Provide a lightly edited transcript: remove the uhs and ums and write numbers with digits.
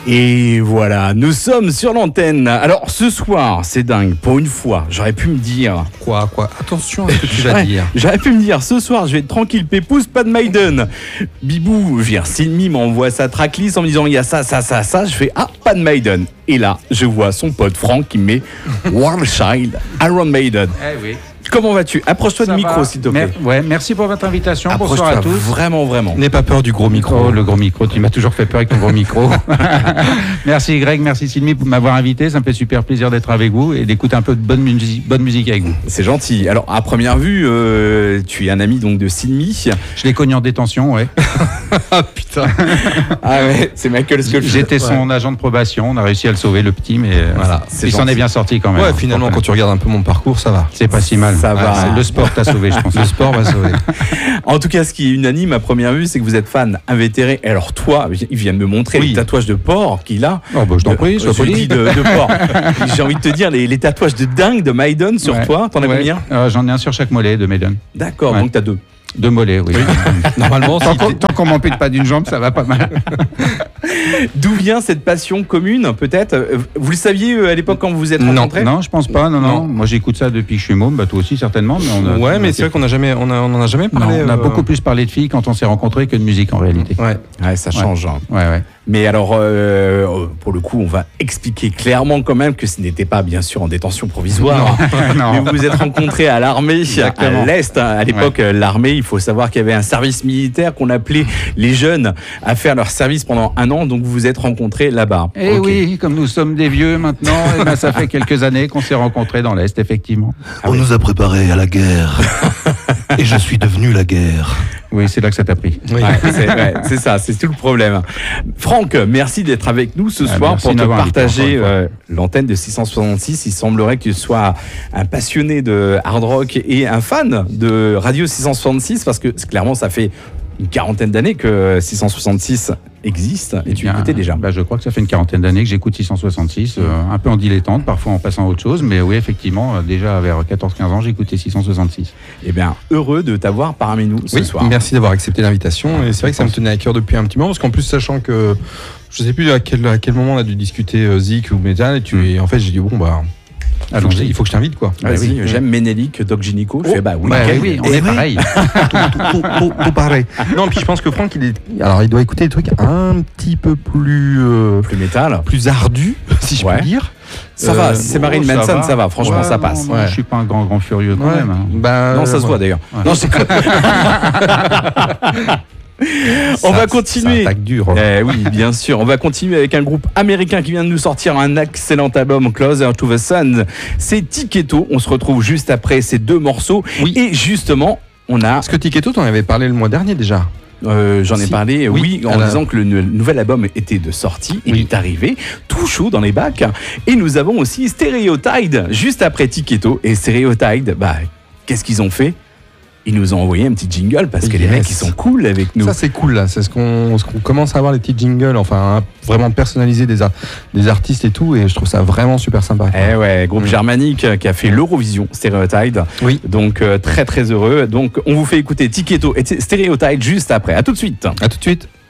Et voilà, nous sommes sur l'antenne. Alors ce soir, c'est dingue, pour une fois, j'aurais pu me dire... Quoi Attention à ce que tu vas dire. J'aurais pu me dire, ce soir, je vais être tranquille, pépouze, pas de Maiden. Bibou, Silmi m'envoie sa tracklist en me disant, il y a ça. Je fais, pas de Maiden. Et là, je vois son pote Franck qui met Warm Child, Iron Maiden. Eh oui. Comment vas-tu? Approche-toi du micro, s'il te plaît. Merci pour votre invitation. Bonsoir à tous. Vraiment. N'aie pas peur du gros micro. Oh, le gros micro, tu m'as toujours fait peur avec ton gros micro. Merci Greg, merci Silmi pour m'avoir invité. Ça me fait super plaisir d'être avec vous et d'écouter un peu de bonne musique avec vous. C'est gentil. Alors, à première vue, tu es un ami donc de Silmi. Je l'ai connu en détention, ouais. Ah putain. Ah ouais, c'est Michael Scofield. J'étais son agent de probation. On a réussi à le sauver, le petit, mais voilà, il s'en est bien sorti quand même. Ouais, finalement, quand tu regardes un peu mon parcours, ça va. C'est pas si mal. Ça va. Le sport t'a sauvé, je pense. Le sport m'a sauvé. En tout cas, ce qui est unanime à première vue, c'est que vous êtes fan invétéré. Alors toi, il vient de me montrer les tatouages de porc qu'il a. Oh bah je t'en prie, sois poli. De porc. J'ai envie de te dire, les tatouages de dingue de Maiden sur toi, t'en as combien? J'en ai un sur chaque mollet de Maiden. D'accord, donc t'as deux. Deux mollets, oui. Normalement, tant qu'on m'ampute pas d'une jambe, ça va pas mal. D'où vient cette passion commune, peut-être? Vous le saviez à l'époque quand vous vous êtes rencontrés? Non, je pense pas. Non. Moi, j'écoute ça depuis que je suis môme. Bah, toi aussi, certainement. Mais mais c'est vrai qu'on n'a jamais, on en a jamais parlé. On a beaucoup plus parlé de filles quand on s'est rencontrés que de musique en réalité. Ouais, ça change. Hein. Ouais. Mais alors, pour le coup, on va expliquer clairement quand même que ce n'était pas, bien sûr, en détention provisoire. Non. Mais vous vous êtes rencontrés à l'armée, à l'Est. À l'époque, l'armée, il faut savoir qu'il y avait un service militaire qu'on appelait les jeunes à faire leur service pendant 1 an. Donc, vous vous êtes rencontrés là-bas. Et oui, comme nous sommes des vieux maintenant, ça fait quelques années qu'on s'est rencontrés dans l'Est, effectivement. On nous a préparés à la guerre. Et je suis devenu la guerre. Oui, c'est là que ça t'a pris. Oui. C'est ça, c'est tout le problème. Franck, merci d'être avec nous ce soir pour te partager l'antenne de 666. Il semblerait que tu sois un passionné de hard rock et un fan de Radio 666 parce que clairement, ça fait une 40aine d'années que 666 existe et tu écoutais déjà. Je crois que ça fait une 40aine d'années que j'écoute 666, un peu en dilettante, parfois en passant à autre chose, mais oui, effectivement, déjà vers 14-15 ans, j'écoutais 666. Eh bien, heureux de t'avoir parmi nous ce soir. Merci d'avoir accepté l'invitation et c'est vrai que ça me tenait à cœur depuis un petit moment parce qu'en plus, sachant que je sais plus à quel moment on a dû discuter Zik ou Metal et en fait, j'ai dit il faut que je t'invite quoi. Vas-y, j'aime Ménélique, Doc Gynéco. Je fais oui, on est pareil. Tout pareil. Non, puis je pense que Franck, il doit écouter des trucs un petit peu plus métal, plus ardu, si je peux dire. Ça va, si c'est Marilyn Manson, ça va. Franchement, ça passe. Je suis pas un grand furieux quand même. Non, ça se voit d'ailleurs. Non, c'est On va continuer. Ça attaque dur. Oui, bien sûr. On va continuer avec un groupe américain qui vient de nous sortir un excellent album, Closer to the Sun. C'est Tiketo. On se retrouve juste après ces 2 morceaux. Oui. Et justement, on a... Parce que Tiketo, t'en avais parlé le mois dernier déjà. J'en ai parlé, en disant que le nouvel album était de sortie. Il est arrivé tout chaud dans les bacs. Et nous avons aussi Stereotype juste après Tiketo. Et Stereotype, qu'est-ce qu'ils ont fait? Ils nous ont envoyé un petit jingle parce que les mecs, ils sont cool avec nous. Ça, c'est cool, là. C'est ce qu'on commence à avoir, les petits jingles, vraiment personnalisés des artistes et tout. Et je trouve ça vraiment super sympa. Groupe germanique qui a fait l'Eurovision, Stereotype. Oui. Donc, très, très heureux. Donc, on vous fait écouter Tiketo et Stereotype juste après. À tout de suite. À tout de suite.